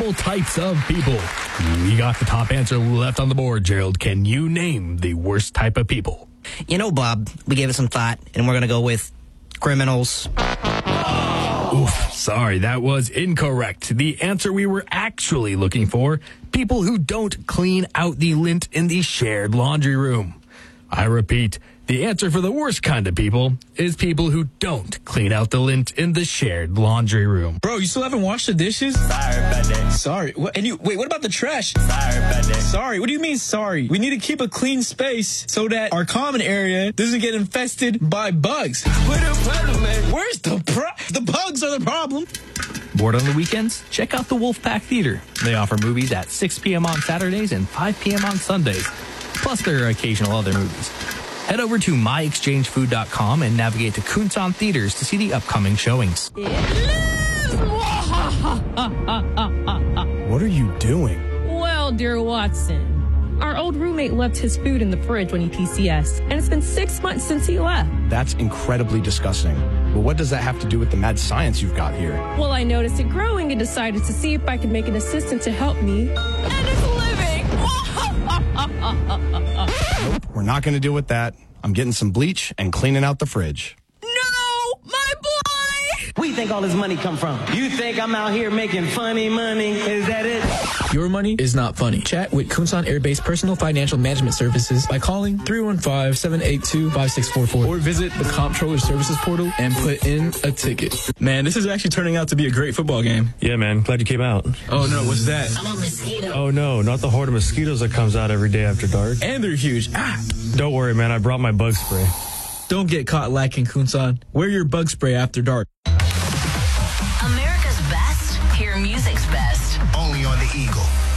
multiple types of people. We got the top answer left on the board, Gerald. Can you name the worst type of people? You know, Bob, we gave it some thought, and we're going to go with criminals. Oof, sorry, that was incorrect. The answer we were actually looking for, people who don't clean out the lint in the shared laundry room. I repeat, the answer for the worst kind of people is people who don't clean out the lint in the shared laundry room. Bro, you still haven't washed the dishes? Sorry about that. Sorry. What? And wait, what about the trash? Sorry about that. Sorry. What do you mean sorry? We need to keep a clean space so that our common area doesn't get infested by bugs. What a problem, man. Where's the bugs are the problem. Bored on the weekends? Check out the Wolfpack Theater. They offer movies at 6 p.m. on Saturdays and 5 p.m. on Sundays. Plus, there are occasional other movies. Head over to myexchangefood.com and navigate to Kunsan Theaters to see the upcoming showings. What are you doing? Well, dear Watson, our old roommate left his food in the fridge when he PCS'd, and it's been 6 months since he left. That's incredibly disgusting. But what does that have to do with the mad science you've got here? Well, I noticed it growing and decided to see if I could make an assistant to help me. And it's living! Nope, we're not going to deal with that. I'm getting some bleach and cleaning out the fridge. No! My boy! Where you think all this money come from? You think I'm out here making funny money? Is that it? Your money is not funny. Chat with Kunsan Air-based Personal Financial Management Services by calling 315-782-5644 or visit the Comptroller Services portal and put in a ticket. Man, this is actually turning out to be a great football game. Yeah, man. Glad you came out. Oh, no. What's that? I'm a mosquito. Oh, no. Not the horde of mosquitoes that comes out every day after dark. And they're huge. Ah! Don't worry, man. I brought my bug spray. Don't get caught lacking, Kunsan. Wear your bug spray after dark. America's best, hear music's best. Only on the Eagle.